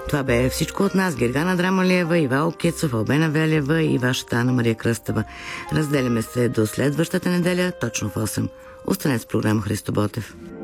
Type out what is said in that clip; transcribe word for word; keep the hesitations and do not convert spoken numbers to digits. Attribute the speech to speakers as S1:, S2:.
S1: Това бе всичко от нас. Гергана Драмалиева, Ивайло Кецов, Албена Велева и вашата Ана Мария Кръстева. Разделяме се до следващата неделя, точно в осем. Останете с програма Христо Ботев.